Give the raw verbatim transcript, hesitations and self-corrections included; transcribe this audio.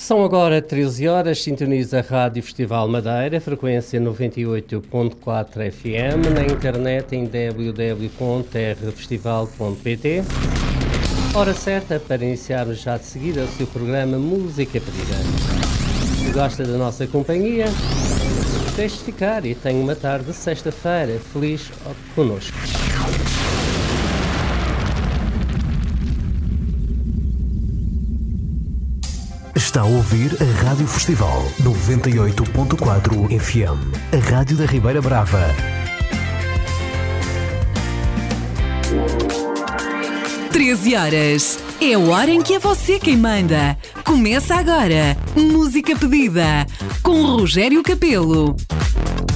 São agora treze horas, sintoniza a Rádio Festival Madeira, frequência noventa e oito ponto quatro F M, na internet em w w w ponto r festival ponto p t. Hora certa para iniciarmos já de seguida o seu programa Música Pedida. Se gosta da nossa companhia, deixe ficar e tenha uma tarde de sexta-feira feliz connosco. Está a ouvir a Rádio Festival noventa e oito ponto quatro F M, a Rádio da Ribeira Brava. treze horas. É a hora em que é você quem manda. Começa agora. Música Pedida. Com Rogério Capelo.